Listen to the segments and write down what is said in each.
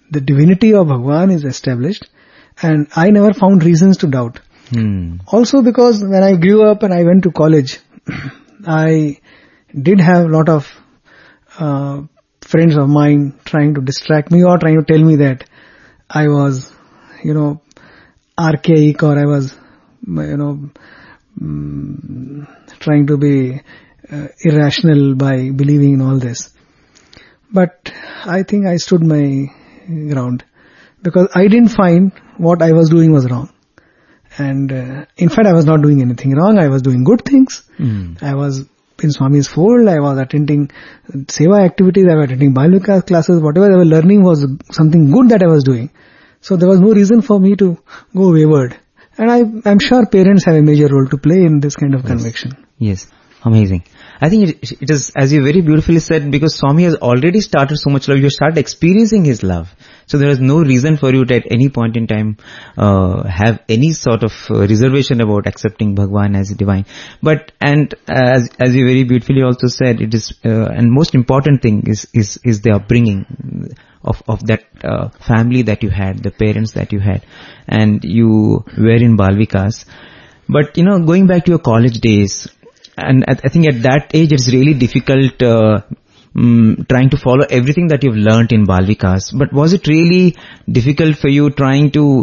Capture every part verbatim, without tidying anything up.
the divinity of Bhagwan is established, and I never found reasons to doubt. Hmm. Also because when I grew up and I went to college, I did have a lot of uh, friends of mine trying to distract me or trying to tell me that I was, you know, archaic, or I was, you know, um, trying to be uh, irrational by believing in all this. But I think I stood my ground because I didn't find what I was doing was wrong. And uh, in fact, I was not doing anything wrong. I was doing good things. Mm. I was in Swami's fold. I was attending seva activities. I was attending Bal Vikas classes. Whatever I was learning was something good that I was doing. So there was no reason for me to go wayward. And I, I'm sure parents have a major role to play in this kind of yes. conviction. Yes. Amazing. I think it, it is, as you very beautifully said, because Swami has already started so much love, you start experiencing his love. So there is no reason for you to at any point in time uh, have any sort of uh, reservation about accepting Bhagwan as divine. But, and as as you very beautifully also said, it is, uh, and most important thing is is is the upbringing of of that uh, family that you had, the parents that you had, and you were in Bal Vikas. But, you know, going back to your college days, and I, I think at that age it's really difficult uh, um, trying to follow everything that you've learnt in Bal Vikas. But was it really difficult for you trying to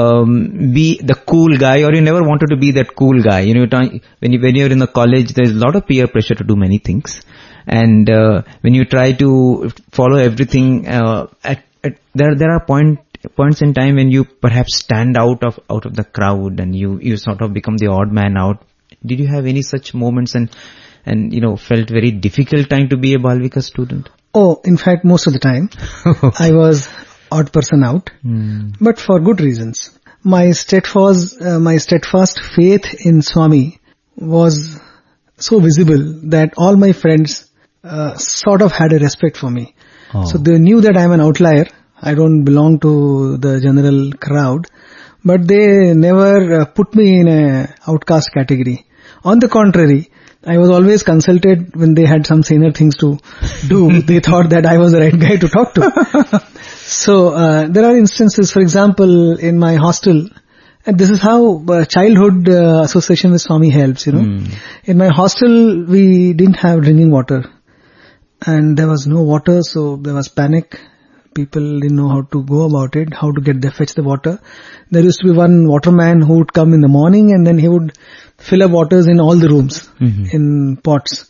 um, be the cool guy, or you never wanted to be that cool guy? You know, when you when you're in the college, there's a lot of peer pressure to do many things, and uh, when you try to follow everything, uh, at, at, there there are point. points in time when you perhaps stand out of out of the crowd and you you sort of become the odd man out. Did you have any such moments and and you know felt very difficult time to be a Bal Vikas student? Oh, in fact, most of the time I was odd person out, mm. but for good reasons. My steadfast uh, my steadfast faith in Swami was so visible that all my friends uh, sort of had a respect for me. Oh. So they knew that I am an outlier. I don't belong to the general crowd, but they never uh, put me in a outcast category. On the contrary, I was always consulted when they had some saner things to do. They thought that I was the right guy to talk to. So uh, there are instances, for example, in my hostel, and this is how uh, childhood uh, association with Swami helps, you know. Mm. In my hostel, we didn't have drinking water, and there was no water, so there was panic. People didn't know how to go about it, how to get the fetch the water. There used to be one waterman who would come in the morning and then he would fill up waters in all the rooms, mm-hmm. in pots.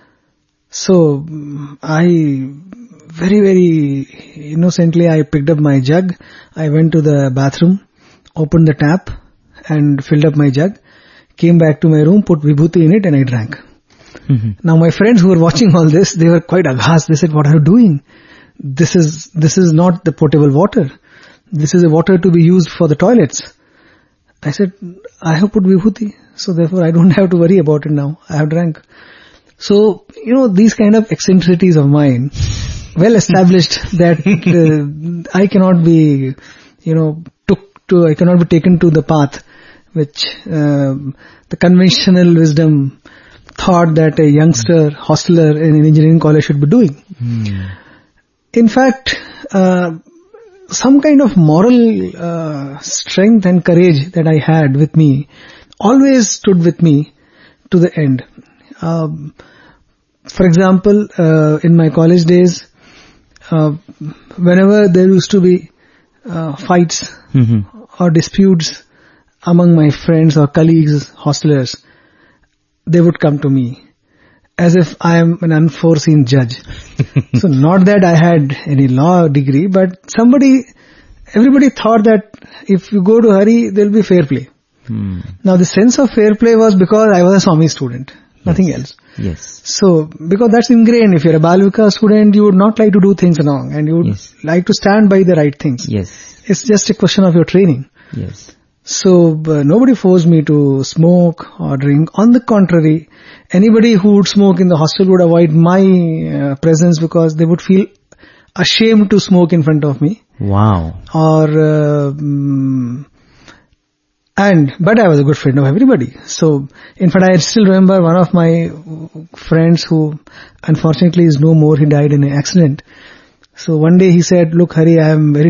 So I very, very innocently I picked up my jug. I went to the bathroom, opened the tap and filled up my jug, came back to my room, put vibhuti in it and I drank. Mm-hmm. Now my friends who were watching all this, they were quite aghast. They said, "What are you doing? This is, this is not the potable water. This is a water to be used for the toilets." I said, "I have put vibhuti, so therefore I don't have to worry about it now. I have drank." So, you know, these kind of eccentricities of mine, well established that uh, I cannot be, you know, took to, I cannot be taken to the path which uh, the conventional wisdom thought that a youngster, hosteler in an engineering college should be doing. Mm. In fact, uh, some kind of moral uh, strength and courage that I had with me always stood with me to the end. Um, for example, uh, in my college days, uh, whenever there used to be uh, fights mm-hmm. or disputes among my friends or colleagues, hostelers, they would come to me as if I am an unforeseen judge. So not that I had any law degree, but somebody, everybody thought that if you go to Hari, there will be fair play. Hmm. Now the sense of fair play was because I was a Swami student, nothing yes. else. Yes. So, because that's ingrained, if you're a Bal Vikas student, you would not like to do things wrong and you would yes. like to stand by the right things. Yes. It's just a question of your training. Yes. So, uh, nobody forced me to smoke or drink. On the contrary, anybody who would smoke in the hostel would avoid my uh, presence because they would feel ashamed to smoke in front of me. Wow. Or, uh, um, and, but I was a good friend of everybody. So, in fact, I still remember one of my friends who unfortunately is no more. He died in an accident. So one day he said, "Look, Hari, I am very